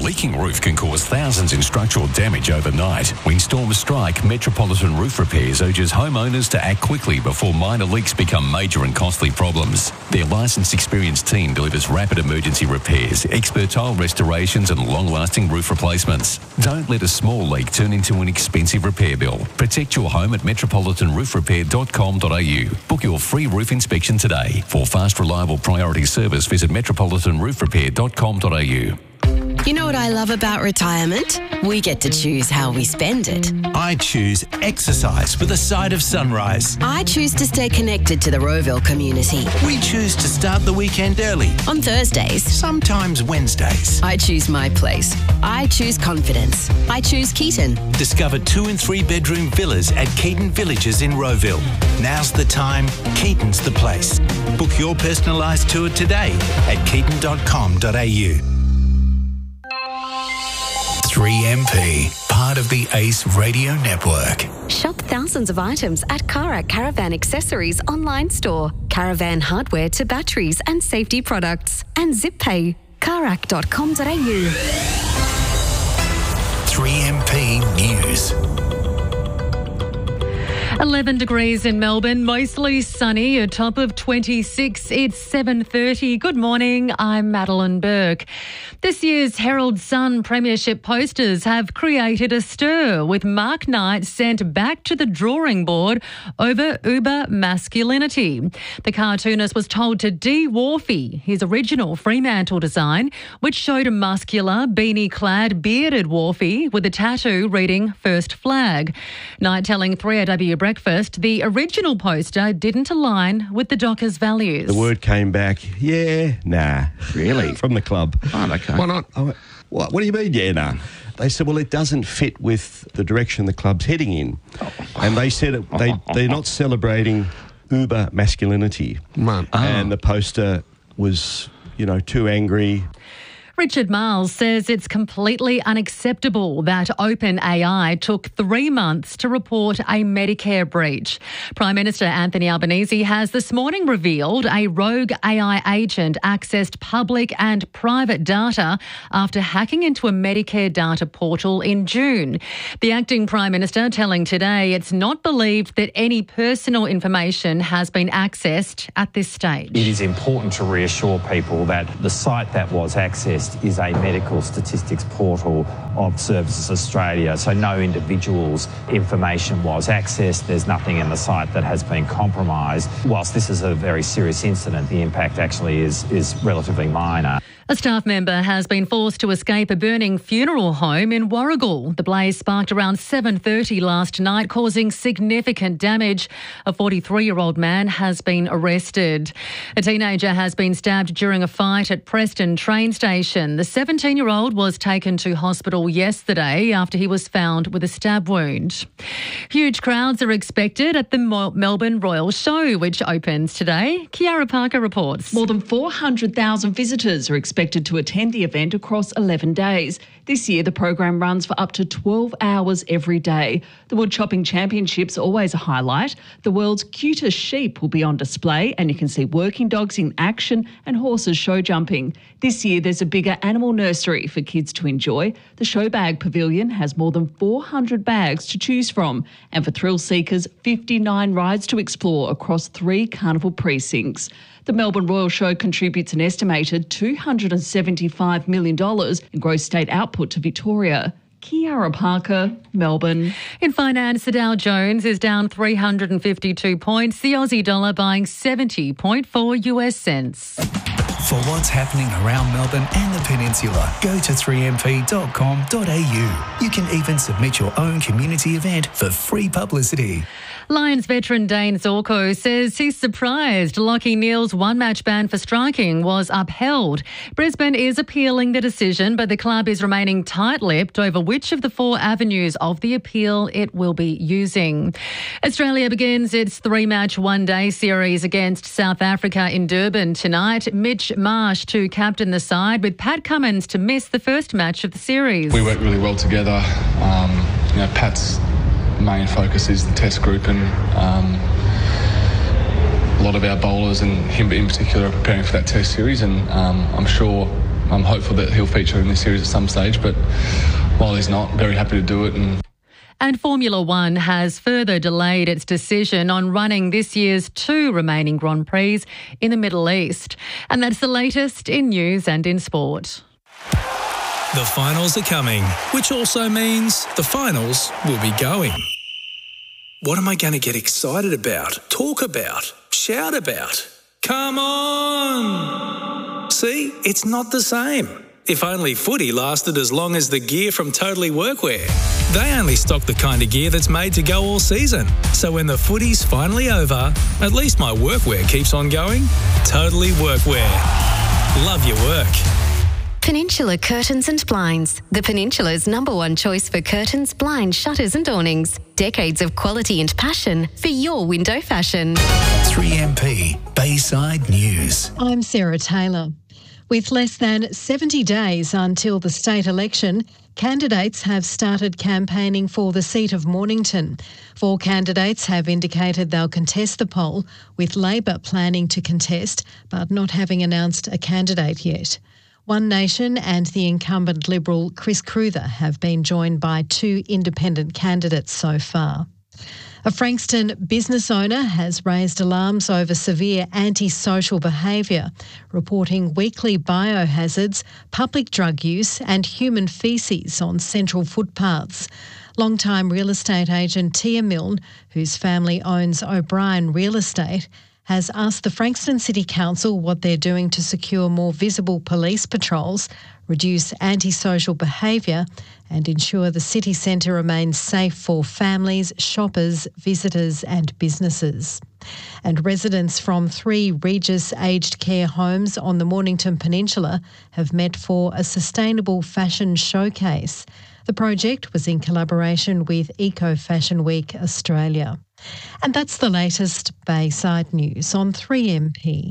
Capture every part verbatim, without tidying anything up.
leaking roof can cause thousands in structural damage overnight. When storms strike, Metropolitan Roof Repairs urges homeowners to act quickly before minor leaks become major and costly problems. Their licensed, experienced team delivers rapid emergency repairs, expert tile restorations and long-lasting roof replacements. Don't let a small leak turn into an expensive repair bill. Protect your home at metropolitan roof repair dot com dot a u. Book your free roof inspection today. For fast, reliable priority service, visit metropolitan roof repair dot com dot a u. You know what I love about retirement? We get to choose how we spend it. I choose exercise with a side of sunrise. I choose to stay connected to the Rowville community. We choose to start the weekend early. On Thursdays. Sometimes Wednesdays. I choose my place. I choose confidence. I choose Keaton. Discover two and three bedroom villas at Keaton Villages in Rowville. Now's the time. Keaton's the place. Book your personalised tour today at keaton dot com dot a u. three M P, part of the Ace Radio Network. Shop thousands of items at Karak Caravan Accessories online store. Caravan hardware to batteries and safety products. And ZipPay. karak dot com dot a u. three M P News. eleven degrees in Melbourne, mostly sunny, a top of twenty-six. It's seven thirty. Good morning, I'm Madeline Burke. This year's Herald Sun Premiership posters have created a stir, with Mark Knight sent back to the drawing board over uber masculinity. The cartoonist was told to de-Wharfie his original Fremantle design, which showed a muscular, beanie-clad, bearded Wharfie with a tattoo reading First Flag. Knight telling three R W Breakfast the original poster didn't align with the Dockers' values. The word came back, yeah, nah. Really? From the club. Oh, okay. Why not? I went, what, what do you mean, yeah, nah? They said, well, it doesn't fit with the direction the club's heading in. Oh. And they said it, they, they're not celebrating uber masculinity. Man. Oh. And the poster was, you know, too angry. Richard Marles says it's completely unacceptable that OpenAI took three months to report a Medicare breach. Prime Minister Anthony Albanese has this morning revealed a rogue A I agent accessed public and private data after hacking into a Medicare data portal in June. The acting Prime Minister telling Today it's not believed that any personal information has been accessed at this stage. It is important to reassure people that the site that was accessed is a medical statistics portal of Services Australia, so no individual's information was accessed. There's nothing in the site that has been compromised. Whilst this is a very serious incident, the impact actually is, is relatively minor. A staff member has been forced to escape a burning funeral home in Warragul. The blaze sparked around seven thirty last night, causing significant damage. A forty-three-year-old man has been arrested. A teenager has been stabbed during a fight at Preston train station. The seventeen-year-old was taken to hospital yesterday after he was found with a stab wound. Huge crowds are expected at the Melbourne Royal Show, which opens today. Kiara Parker reports. More than four hundred thousand visitors are expected expected to attend the event across eleven days. This year, the program runs for up to twelve hours every day. The Wood Chopping Championships are always a highlight. The world's cutest sheep will be on display, and you can see working dogs in action and horses show jumping. This year, there's a bigger animal nursery for kids to enjoy. The Show Bag Pavilion has more than four hundred bags to choose from, and for thrill seekers, fifty-nine rides to explore across three carnival precincts. The Melbourne Royal Show contributes an estimated two hundred seventy-five million dollars in gross state output to Victoria. Kiara Parker, Melbourne. In finance, the Dow Jones is down three hundred fifty-two points. The Aussie dollar buying seventy point four US cents. For what's happening around Melbourne and the Peninsula, go to three m p dot com dot a u. You can even submit your own community event for free publicity. Lions veteran Dane Zorko says he's surprised Lachie Neale's one-match ban for striking was upheld. Brisbane is appealing the decision, but the club is remaining tight-lipped over which of the four avenues of the appeal it will be using. Australia begins its three-match one-day series against South Africa in Durban tonight. Mitch Marsh to captain the side, with Pat Cummins to miss the first match of the series. We work really well together. Um, you know, Pat's main focus is the test group, and um, a lot of our bowlers and him in particular are preparing for that test series, and um, I'm sure I'm hopeful that he'll feature in this series at some stage, but while he's not, very happy to do it. And And Formula One has further delayed its decision on running this year's two remaining Grand Prix in the Middle East. And that's the latest in news and in sport. The finals are coming, which also means the finals will be going. What am I going to get excited about, talk about, shout about? Come on! See, it's not the same. If only footy lasted as long as the gear from Totally Workwear. They only stock the kind of gear that's made to go all season. So when the footy's finally over, at least my workwear keeps on going. Totally Workwear. Love your work. Peninsula Curtains and Blinds, the Peninsula's number one choice for curtains, blinds, shutters and awnings. Decades of quality and passion for your window fashion. three M P Bayside News. I'm Sarah Taylor. With less than seventy days until the state election, candidates have started campaigning for the seat of Mornington. Four candidates have indicated they'll contest the poll, with Labor planning to contest but not having announced a candidate yet. One Nation and the incumbent Liberal Chris Cruther have been joined by two independent candidates so far. A Frankston business owner has raised alarms over severe antisocial behaviour, reporting weekly biohazards, public drug use and human faeces on central footpaths. Longtime real estate agent Tia Milne, whose family owns O'Brien Real Estate, has asked the Frankston City Council what they're doing to secure more visible police patrols, reduce antisocial behaviour and ensure the city centre remains safe for families, shoppers, visitors and businesses. And residents from three Regis aged care homes on the Mornington Peninsula have met for a sustainable fashion showcase. The project was in collaboration with Eco Fashion Week Australia. And that's the latest Bayside News on three M P.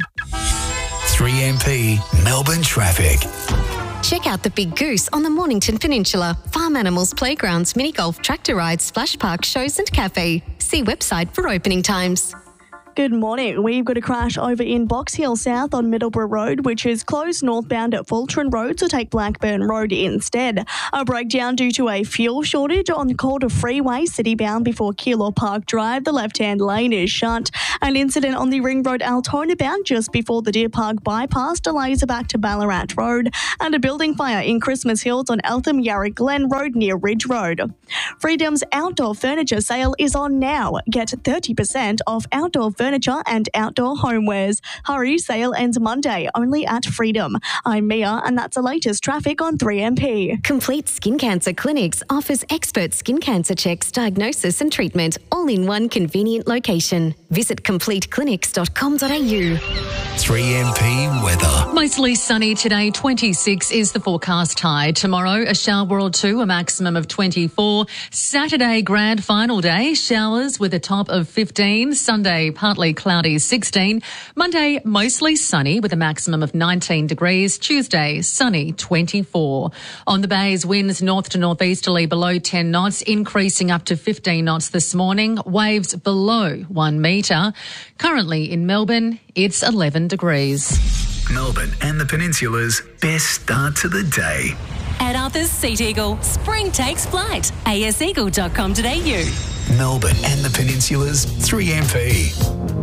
three M P Melbourne Traffic. Check out the Big Goose on the Mornington Peninsula. Farm animals, playgrounds, mini golf, tractor rides, splash park, shows and cafe. See website for opening times. Good morning. We've got a crash over in Box Hill South on Middleborough Road, which is closed northbound at Fultron Road, so take Blackburn Road instead. A breakdown due to a fuel shortage on Calder Freeway, city-bound before Keilor Park Drive. The left-hand lane is shut. An incident on the Ring Road Altona bound just before the Deer Park bypass. Delays are back to Ballarat Road. And a building fire in Christmas Hills on Eltham Yarra Glen Road near Ridge Road. Freedom's outdoor furniture sale is on now. Get thirty percent off outdoor furniture furniture and outdoor homewares. Hurry, sale ends Monday, only at Freedom. I'm Mia, and that's the latest traffic on three M P. Complete Skin Cancer Clinics offers expert skin cancer checks, diagnosis and treatment, all in one convenient location. Visit complete clinics dot com dot a u. three M P weather. Mostly sunny today, twenty-six is the forecast high. Tomorrow, a shower or two, a maximum of twenty-four. Saturday, grand final day, showers with a top of fifteen. Sunday, partly cloudy, sixteen. Monday, mostly sunny with a maximum of nineteen degrees. Tuesday, sunny, twenty-four. On the bays, winds north to northeasterly below ten knots, increasing up to fifteen knots this morning. Waves below one metre. Currently in Melbourne, it's eleven degrees. Melbourne and the Peninsula's best start to the day. At Arthur's Seat Eagle, spring takes flight. a s eagle dot com dot a u. Melbourne and the Peninsula's three M P.